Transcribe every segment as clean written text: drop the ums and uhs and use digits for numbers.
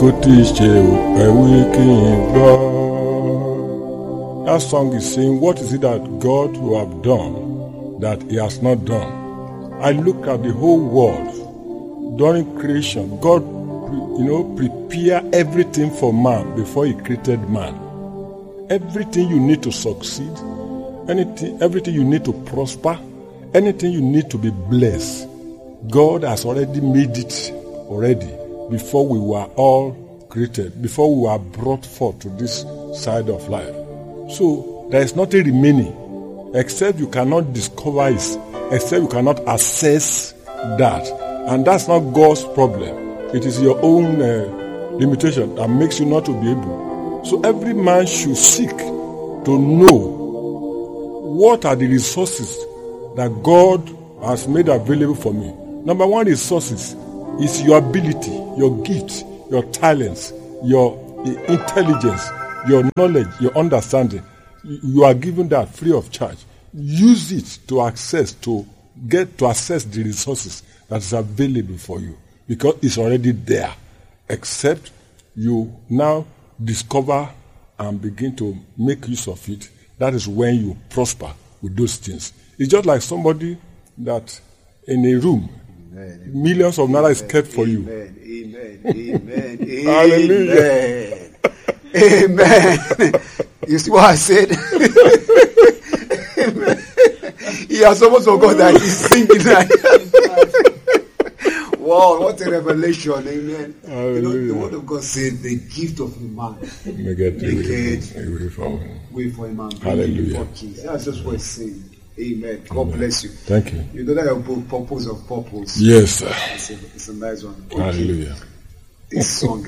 kò tí ṣe ẹ̀wí kí n gbọ́. That song is saying, what is it that God will have done that he has not done? I look at the whole world during creation. God, prepare everything for man before he created man. Everything you need to succeed, everything you need to prosper, anything you need to be blessed, God has already made it already before we were all created, before we were brought forth to this side of life. So there is nothing remaining except you cannot discover it, except you cannot access that. And that's not God's problem. It is your own limitation that makes you not to be able. So every man should seek to know what are the resources that God has made available for me. Number one resources is your ability, your gift, your talents, your intelligence, your knowledge, your understanding. You are given that free of charge. Use it to access the resources that is available for you, because it's already there, except you now discover and begin to make use of it. That is when you prosper with those things. It's just like somebody that in a room, millions of naira is kept for you. Amen. Hallelujah. Amen. You see what I said? Amen. He has almost forgot that he's singing that. Wow, what a revelation. Amen. Hallelujah. The word of God said the gift of a man. Wait for a man. Hallelujah. That's just what it's saying. Amen. God bless you. Thank you. You know that your book, Purpose of Purpose. Yes, sir. It's a nice one. Okay. Hallelujah. This song,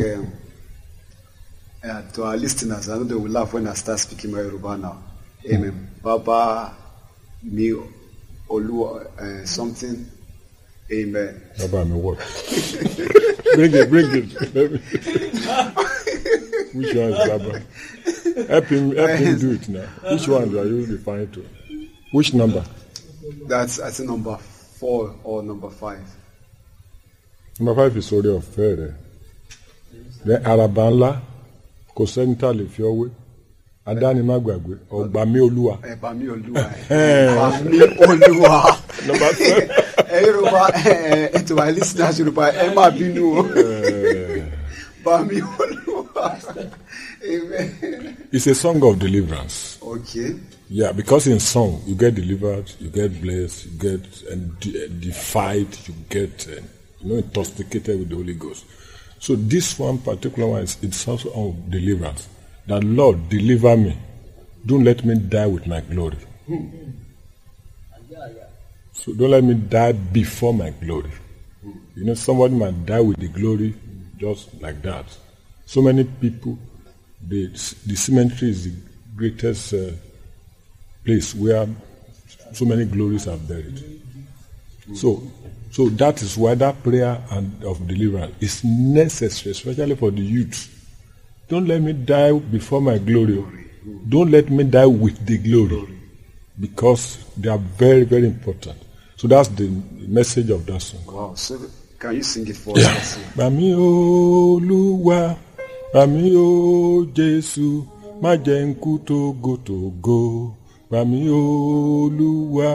to our listeners, I know they will laugh when I start speaking my Yoruba now. Amen. Baba mi Olu something. Amen. Baba mi what? Bring it. Which one is Baba? Help him do it now. Which one are you referring to? Which number? That's I think number 4 or number 5. Number 5 is already fair. Then Arabanla, kò sẹ́ni tá lè fi ọwé. Adáni má gbàgbé, ọgbà mi Olúwa. Ẹ̀bà mi Olúwa. Ẹ̀bà mi Olúwa. Number 7. Yorùbá, to my listeners, Yorùbá, ẹ má bínú. Ẹ̀bà mi Olúwa. Amen. It's a song of deliverance. Okay. Yeah, because in song you get delivered, you get blessed, you get defied, you get intoxicated with the Holy Ghost. So this one particular one it's also of deliverance. That Lord deliver me. Don't let me die with my glory. So don't let me die before my glory. Somebody might die with the glory just like that. So many people, the cemetery is the greatest place where so many glories are buried. So that is why that prayer of deliverance is necessary, especially for the youth. Don't let me die before my glory. Don't let me die with the glory, because they are very, very important. So that's the message of that song. Wow. So can you sing it for us? Bami Olúwa, Bami o Jésù, má jẹ́ n kú tógótógó. Bami Olúwa.